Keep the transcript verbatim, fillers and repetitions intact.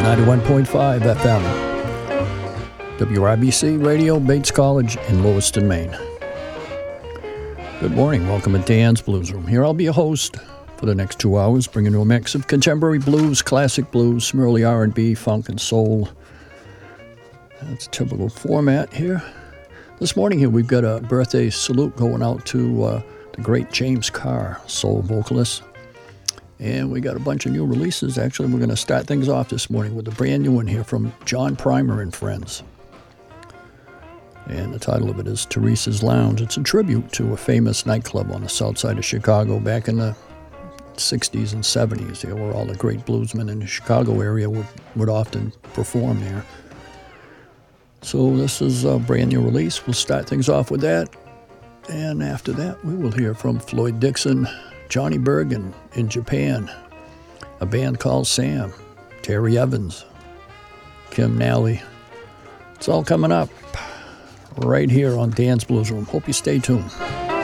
ninety-one point five F M. W R B C Radio, Bates College in Lewiston, Maine. Good morning. Welcome to Dan's Blues Room. Here I'll be a host for the next two hours, bringing you a mix of contemporary blues, classic blues, some early R and B, funk, and soul. That's a typical format here. This morning here we've got a birthday salute going out to uh, the great James Carr, soul vocalist. And we got a bunch of new releases. Actually, we're going to start things off this morning with a brand new one here from John Primer and Friends. And the title of it is Teresa's Lounge. It's a tribute to a famous nightclub on the south side of Chicago back in the sixties and seventies, there where all the great bluesmen in the Chicago area would, would often perform there. So this is a brand new release. We'll start things off with that. And after that, we will hear from Floyd Dixon, Johnny Bergen in Japan, a band called Sam, Terry Evans, Kim Nally. It's all coming up right here on Dan's Blues Room. Hope you stay tuned.